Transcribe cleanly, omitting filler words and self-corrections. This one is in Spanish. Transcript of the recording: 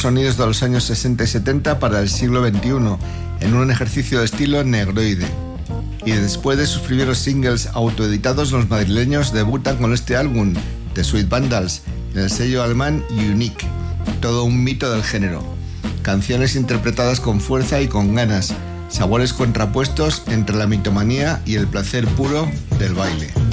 sonidos de los años 60 y 70 para el siglo XXI, en un ejercicio de estilo negroide. Y después de sus primeros singles autoeditados, los madrileños debutan con este álbum, The Sweet Vandals, en el sello alemán Unique, todo un mito del género. Canciones interpretadas con fuerza y con ganas, sabores contrapuestos entre la mitomanía y el placer puro del baile.